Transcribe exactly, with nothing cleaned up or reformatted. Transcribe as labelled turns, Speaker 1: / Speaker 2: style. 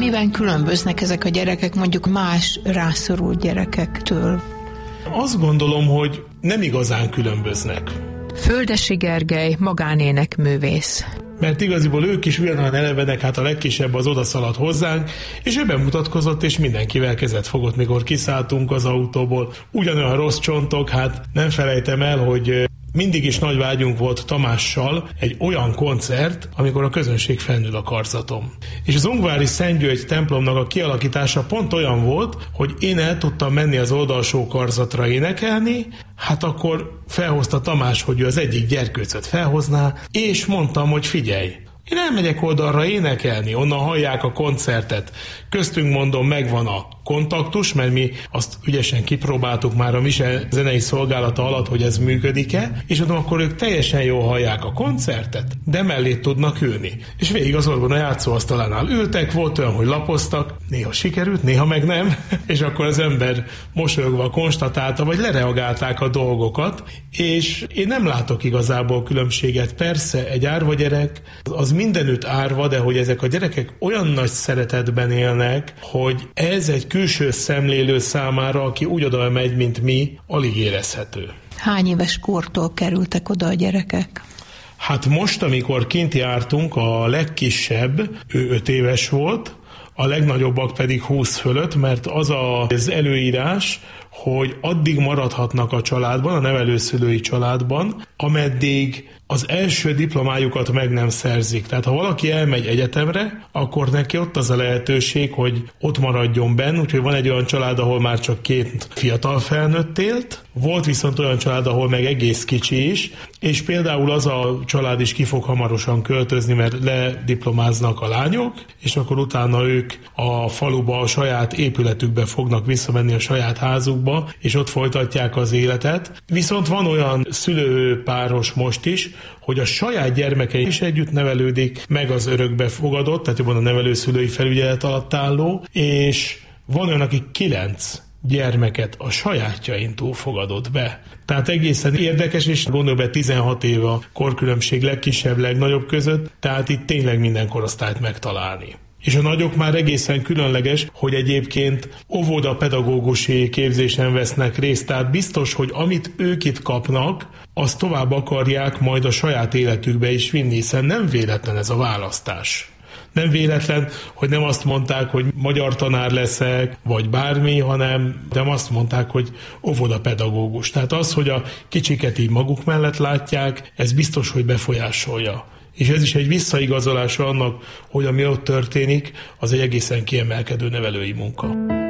Speaker 1: Miben különböznek ezek a gyerekek mondjuk más rászorult gyerekektől?
Speaker 2: Azt gondolom, hogy nem igazán különböznek.
Speaker 1: Földessy Gergely, magánénekművész.
Speaker 2: Mert igaziból ők is ugyanolyan elevenek, hát a legkisebb az odaszaladt hozzánk, és ő bemutatkozott, és mindenkivel kezet fogott, mikor kiszálltunk az autóból. Ugyanolyan rossz csontok, hát nem felejtem el, hogy mindig is nagy vágyunk volt Tamással egy olyan koncert, amikor a közönség fennül a karzatom. És az ungvári Szent György templomnak a kialakítása pont olyan volt, hogy én el tudtam menni az oldalsó karzatra énekelni, hát akkor felhozta Tamás, hogy ő az egyik gyerkőcöt felhozná, és mondtam, hogy figyelj, én elmegyek oldalra énekelni, onnan hallják a koncertet. Köztünk mondom, megvan a kontaktus, mert mi azt ügyesen kipróbáltuk már a Mise zenei szolgálata alatt, hogy ez működik-e, és mondom, akkor ők teljesen jól hallják a koncertet, de mellé tudnak ülni. És végig az orgona játszóasztalánál ültek, volt olyan, hogy lapoztak, néha sikerült, néha meg nem, és akkor az ember mosolyogva konstatálta, vagy lereagálták a dolgokat, és én nem látok igazából különbséget. Persze, egy árva gyerek, az mindenütt árva, de hogy ezek a gyerekek olyan nagy szeretetben élnek, hogy ez egy külső szemlélő számára, aki úgy oda megy, mint mi, alig érezhető.
Speaker 1: Hány éves kortól kerültek oda a gyerekek?
Speaker 2: Hát most, amikor kint jártunk, a legkisebb, ő öt éves volt, a legnagyobbak pedig húsz fölött, mert az az előírás, hogy addig maradhatnak a családban, a nevelőszülői családban, ameddig az első diplomájukat meg nem szerzik. Tehát ha valaki elmegy egyetemre, akkor neki ott az a lehetőség, hogy ott maradjon benn, úgyhogy van egy olyan család, ahol már csak két fiatal felnőtt élt, volt viszont olyan család, ahol meg egész kicsi is, és például az a család is ki fog hamarosan költözni, mert lediplomáznak a lányok, és akkor utána ők a faluba, a saját épületükbe fognak visszamenni, a saját házukba, és ott folytatják az életet. Viszont van olyan szülőpáros most is, hogy a saját gyermekei is együtt nevelődik, meg az örökbefogadott, tehát jobban a nevelőszülői felügyelet alatt álló, és van olyan, aki kilenc gyermeket a sajátjain túl fogadott be. Tehát egészen érdekes, és gondolj be, tizenhat év a korkülönbség legkisebb, legnagyobb között, tehát itt tényleg minden korosztályt megtalálni. És a nagyok már egészen különleges, hogy egyébként óvodapedagógusi képzésen vesznek részt, tehát biztos, hogy amit ők itt kapnak, azt tovább akarják majd a saját életükbe is vinni, hiszen nem véletlen ez a választás. Nem véletlen, hogy nem azt mondták, hogy magyar tanár leszek, vagy bármi, hanem nem azt mondták, hogy óvodapedagógus. Tehát az, hogy a kicsiket így maguk mellett látják, ez biztos, hogy befolyásolja. És ez is egy visszaigazolása annak, hogy ami ott történik, az egy egészen kiemelkedő nevelői munka.